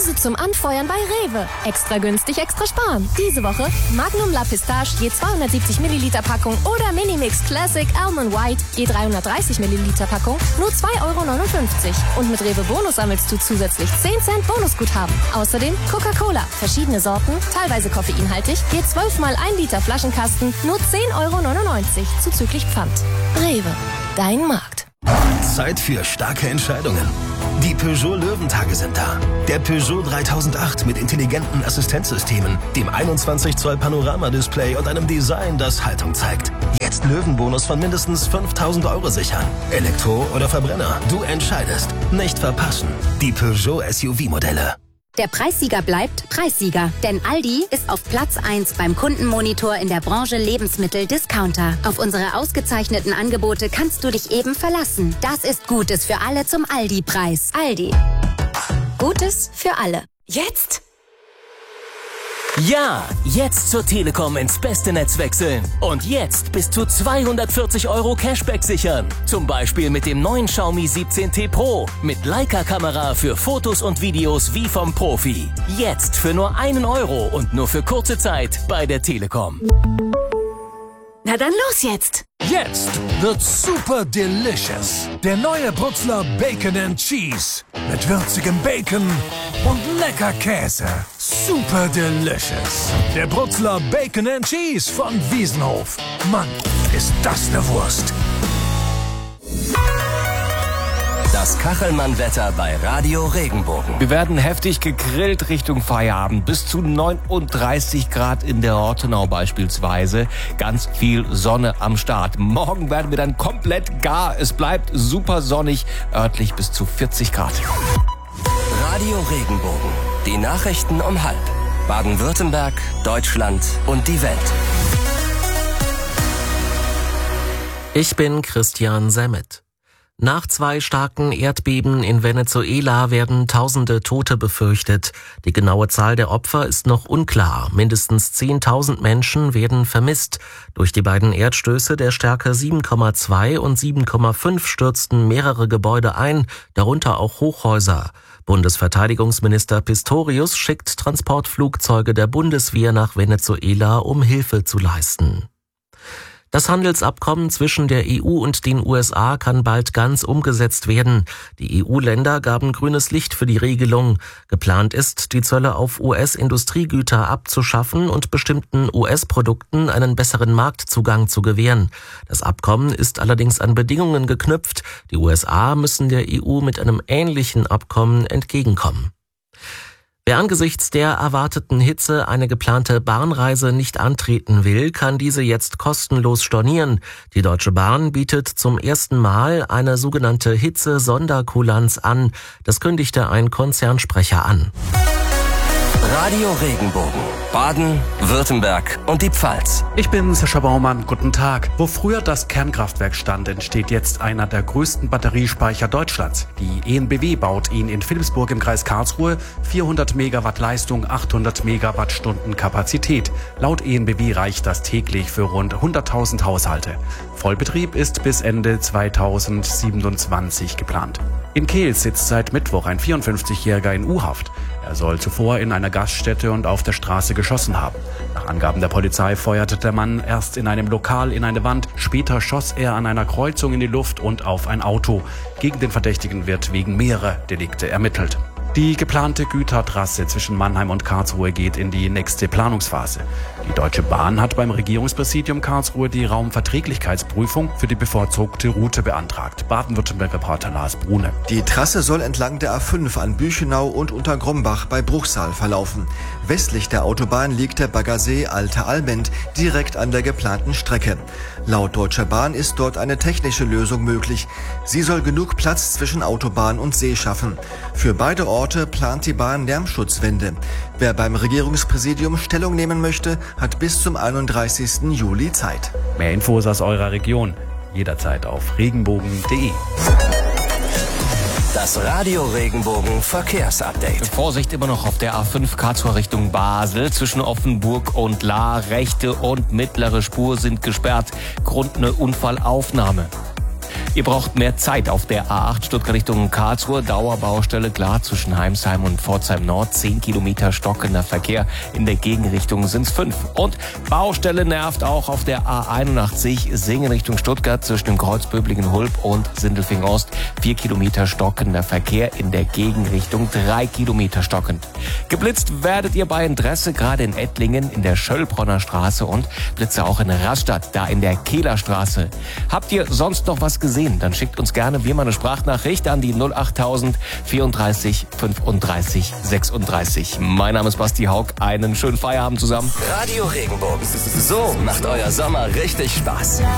Diese zum Anfeuern bei Rewe. Extra günstig, extra sparen. Diese Woche Magnum La Pistache je 270 Milliliter Packung oder Minimix Classic Almond White je 330 Milliliter Packung nur 2,59 €. Und mit Rewe Bonus sammelst du zusätzlich 10 Cent Bonusguthaben. Außerdem Coca-Cola, verschiedene Sorten, teilweise koffeinhaltig, je 12 mal 1 Liter Flaschenkasten nur 10,99 € zuzüglich Pfand. Rewe, dein Markt. Zeit für starke Entscheidungen. Die Peugeot Löwentage sind da. Der Peugeot 3008 mit intelligenten Assistenzsystemen, dem 21 Zoll Panoramadisplay und einem Design, das Haltung zeigt. Jetzt Löwenbonus von mindestens 5.000 € sichern. Elektro oder Verbrenner, du entscheidest. Nicht verpassen. Die Peugeot SUV-Modelle. Der Preissieger bleibt Preissieger, denn Aldi ist auf Platz 1 beim Kundenmonitor in der Branche Lebensmittel-Discounter. Auf unsere ausgezeichneten Angebote kannst du dich eben verlassen. Das ist Gutes für alle zum Aldi-Preis. Aldi. Gutes für alle. Jetzt? Ja, jetzt zur Telekom ins beste Netz wechseln. Und jetzt bis zu 240 € Cashback sichern. Zum Beispiel mit dem neuen Xiaomi 17T Pro. Mit Leica-Kamera für Fotos und Videos wie vom Profi. Jetzt für nur 1 € und nur für kurze Zeit bei der Telekom. Na dann los jetzt! Jetzt wird's super delicious. Der neue Brutzler Bacon and Cheese. Mit würzigem Bacon und lecker Käse. Super delicious. Der Brutzler Bacon and Cheese von Wiesenhof. Mann, ist das eine Wurst. Das Kachelmann-Wetter bei Radio Regenbogen. Wir werden heftig gegrillt Richtung Feierabend. Bis zu 39 Grad in der Ortenau beispielsweise. Ganz viel Sonne am Start. Morgen werden wir dann komplett gar. Es bleibt super sonnig, örtlich bis zu 40 Grad. Radio Regenbogen. Die Nachrichten um 12:30. Baden-Württemberg, Deutschland und die Welt. Ich bin Christian Semmet. Nach 2 starken Erdbeben in Venezuela werden Tausende Tote befürchtet. Die genaue Zahl der Opfer ist noch unklar. Mindestens 10.000 Menschen werden vermisst. Durch die beiden Erdstöße der Stärke 7,2 und 7,5 stürzten mehrere Gebäude ein, darunter auch Hochhäuser. Bundesverteidigungsminister Pistorius schickt Transportflugzeuge der Bundeswehr nach Venezuela, um Hilfe zu leisten. Das Handelsabkommen zwischen der EU und den USA kann bald ganz umgesetzt werden. Die EU-Länder gaben grünes Licht für die Regelung. Geplant ist, die Zölle auf US-Industriegüter abzuschaffen und bestimmten US-Produkten einen besseren Marktzugang zu gewähren. Das Abkommen ist allerdings an Bedingungen geknüpft. Die USA müssen der EU mit einem ähnlichen Abkommen entgegenkommen. Wer angesichts der erwarteten Hitze eine geplante Bahnreise nicht antreten will, kann diese jetzt kostenlos stornieren. Die Deutsche Bahn bietet zum ersten Mal eine sogenannte Hitze-Sonderkulanz an. Das kündigte ein Konzernsprecher an. Radio Regenbogen. Baden, Württemberg und die Pfalz. Ich bin Sascha Baumann, guten Tag. Wo früher das Kernkraftwerk stand, entsteht jetzt einer der größten Batteriespeicher Deutschlands. Die EnBW baut ihn in Philippsburg im Kreis Karlsruhe. 400 Megawatt Leistung, 800 Megawattstunden Kapazität. Laut EnBW reicht das täglich für rund 100.000 Haushalte. Vollbetrieb ist bis Ende 2027 geplant. In Kehl sitzt seit Mittwoch ein 54-Jähriger in U-Haft. Er soll zuvor in einer Gaststätte und auf der Straße geschossen haben. Nach Angaben der Polizei feuerte der Mann erst in einem Lokal in eine Wand, später schoss er an einer Kreuzung in die Luft und auf ein Auto. Gegen den Verdächtigen wird wegen mehrerer Delikte ermittelt. Die geplante Gütertrasse zwischen Mannheim und Karlsruhe geht in die nächste Planungsphase. Die Deutsche Bahn hat beim Regierungspräsidium Karlsruhe die Raumverträglichkeitsprüfung für die bevorzugte Route beantragt. Baden-Württemberg-Reporter Lars Brune. Die Trasse soll entlang der A5 an Büchenau und Untergrombach bei Bruchsal verlaufen. Westlich der Autobahn liegt der Baggersee Alte Almend direkt an der geplanten Strecke. Laut Deutscher Bahn ist dort eine technische Lösung möglich. Sie soll genug Platz zwischen Autobahn und See schaffen. Für beide Orte plant die Bahn Lärmschutzwände. Wer beim Regierungspräsidium Stellung nehmen möchte, hat bis zum 31. Juli Zeit. Mehr Infos aus eurer Region jederzeit auf regenbogen.de. Das Radio Regenbogen Verkehrsupdate. Vorsicht immer noch auf der A5 Karlsruhe Richtung Basel. Zwischen Offenburg und Lahr. Rechte und mittlere Spur sind gesperrt. Grund eine Unfallaufnahme. Ihr braucht mehr Zeit auf der A8 Stuttgart Richtung Karlsruhe. Dauerbaustelle, klar, zwischen Heimsheim und Pforzheim Nord. 10 Kilometer stockender Verkehr. In der Gegenrichtung sind's 5. Und Baustelle nervt auch auf der A81 Singen Richtung Stuttgart zwischen dem Kreuz Böblingen-Hulb und Sindelfingen-Ost. 4 Kilometer stockender Verkehr. In der Gegenrichtung 3 Kilometer stockend. Geblitzt werdet ihr bei Interesse, gerade in Ettlingen, in der Schöllbronner Straße und Blitze auch in Rastatt, da in der Kehlerstraße. Habt ihr sonst noch was gesehen? Dann schickt uns gerne wie mal eine Sprachnachricht an die 08000 34 35 36. Mein Name ist Basti Haug. Einen schönen Feierabend zusammen. Radio Regenbogen. So macht euer Sommer richtig Spaß.